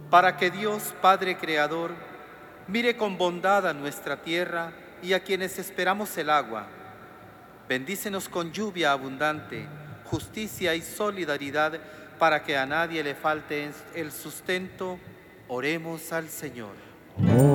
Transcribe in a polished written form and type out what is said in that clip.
para que Dios, Padre Creador, mire con bondad a nuestra tierra y a quienes esperamos el agua. Bendícenos con lluvia abundante, justicia y solidaridad, para que a nadie le falte el sustento. Oremos al Señor.